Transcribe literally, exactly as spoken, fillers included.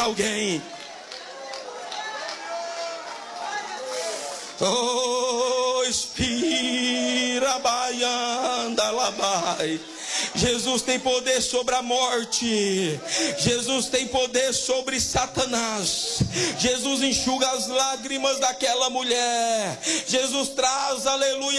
para alguém. Oh, Espira Baianda Labai. Jesus tem poder sobre a morte. Jesus tem poder sobre Satanás. Jesus enxuga as lágrimas daquela mulher. Jesus traz, aleluia,